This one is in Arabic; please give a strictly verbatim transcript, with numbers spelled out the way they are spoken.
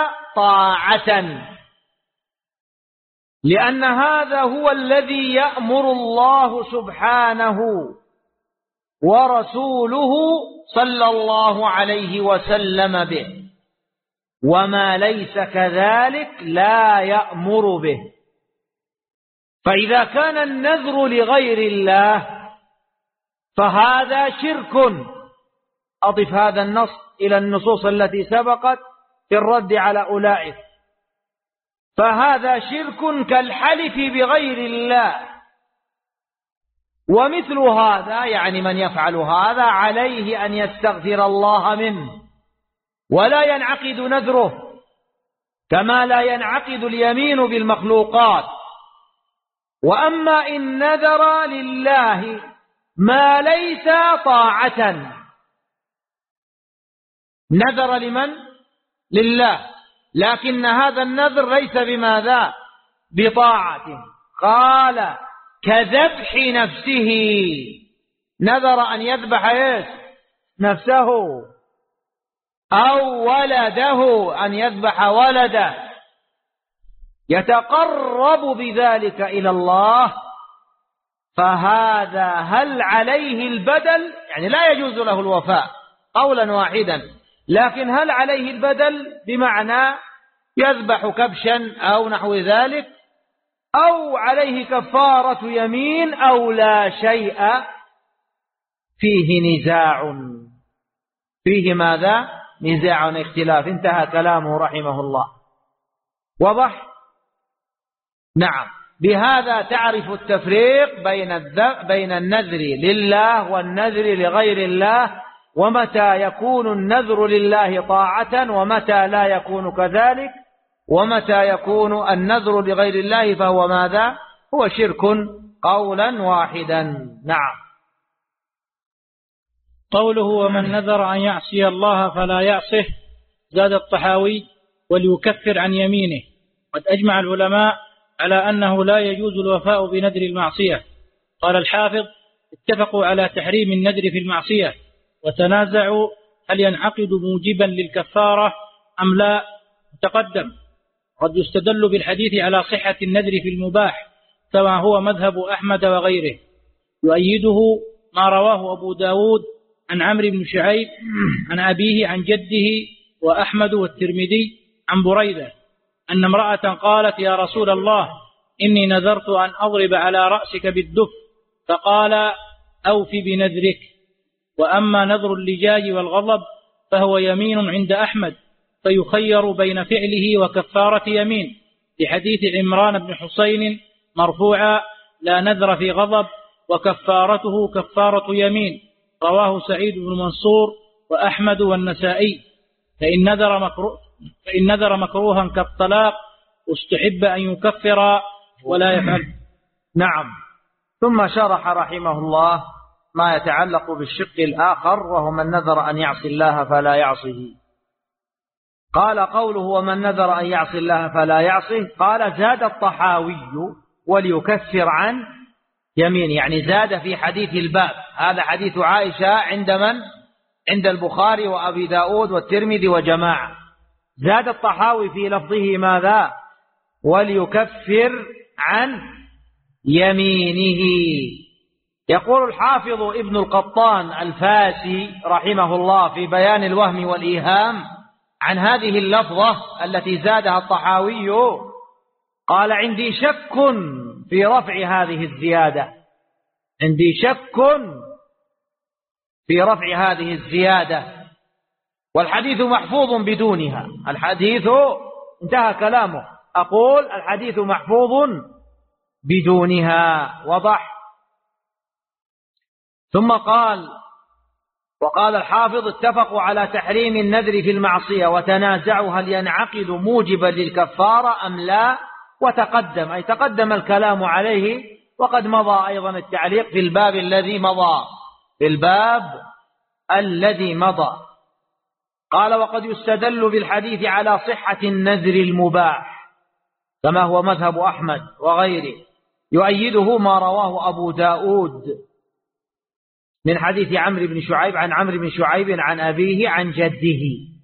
طاعة، لأن هذا هو الذي يأمر الله سبحانه ورسوله صلى الله عليه وسلم به، وما ليس كذلك لا يأمر به. فإذا كان النذر لغير الله فهذا شرك. أضف هذا النص إلى النصوص التي سبقت في الرد على أولئك، فهذا شرك كالحلف بغير الله. ومثل هذا يعني من يفعل هذا عليه أن يستغفر الله منه، ولا ينعقد نذره كما لا ينعقد اليمين بالمخلوقات. وأما إن نذر لله ما ليس طاعة، نذر لمن؟ لله، لكن هذا النذر ليس بماذا؟ بطاعة. قال كذبح نفسه، نذر أن يذبح إيش؟ نفسه، أو ولده أن يذبح ولده، يتقرب بذلك إلى الله، فهذا هل عليه البدل؟ يعني لا يجوز له الوفاء قولا واحدا، لكن هل عليه البدل بمعنى يذبح كبشا أو نحو ذلك، أو عليه كفارة يمين، أو لا شيء؟ فيه نزاع، فيه ماذا؟ نزاع، اختلاف. انتهى كلامه رحمه الله. وضح؟ نعم. بهذا تعرف التفريق بين بين النذر لله والنذر لغير الله، ومتى يكون النذر لله طاعة ومتى لا يكون كذلك، ومتى يكون النذر لغير الله فهو ماذا؟ هو شرك قولا واحدا. نعم. قوله ومن نذر أن يعصي الله فلا يعصه، زاد الطحاوي وليكفر عن يمينه. قد أجمع العلماء على أنه لا يجوز الوفاء بنذر المعصية. قال الحافظ اتفقوا على تحريم النذر في المعصية، وتنازعوا هل ينعقد موجبا للكفارة أم لا. تقدم قد يستدل بالحديث على صحة النذر في المباح كما هو مذهب أحمد وغيره. يؤيده ما رواه أبو داود عن عمرو بن شعيب عن أبيه عن جده وأحمد والترمذي عن بريدة أن امرأة قالت يا رسول الله إني نذرت أن أضرب على رأسك بالدف، فقال أوف بنذرك. وأما نذر اللجاج والغضب فهو يمين عند أحمد، فيخير بين فعله وكفارة يمين، لحديث عمران بن حسين مرفوعا لا نذر في غضب وكفارته كفارة يمين، رواه سعيد بن منصور وأحمد والنسائي. فإن نذر مكروه فإن نذر مكروها كالطلاق استحب أن يكفر ولا يفعل. نعم. ثم شرح رحمه الله ما يتعلق بالشق الآخر، وهو من نذر أن يعصي الله فلا يعصيه. قال قوله ومن نذر أن يعصي الله فلا يعصيه، قال زاد الطحاوي وليكفر عن يمين، يعني زاد في حديث الباب. هذا حديث عائشة عند من؟ عند البخاري وأبي داود والترمذي وجماعة. زاد الطحاوي في لفظه ماذا؟ وليكفر عن يمينه. يقول الحافظ ابن القطان الفاسي رحمه الله في بيان الوهم والإيهام عن هذه اللفظة التي زادها الطحاوي، قال عندي شك في رفع هذه الزيادة، عندي شك في رفع هذه الزيادة، والحديث محفوظ بدونها. الحديث انتهى كلامه، أقول الحديث محفوظ بدونها. وضح؟ ثم قال وقال الحافظ اتفقوا على تحريم النذر في المعصية، وتنازعوا هل ينعقد موجبا للكفارة أم لا. وتقدم أي تقدم الكلام عليه، وقد مضى أيضا التعليق في الباب الذي مضى في الباب الذي مضى. قال وقد يستدل بالحديث على صحة النذر المباح كما هو مذهب أحمد وغيره. يؤيده ما رواه أبو داود من حديث عمرو بن شعيب عن عمرو بن شعيب عن أبيه عن جده.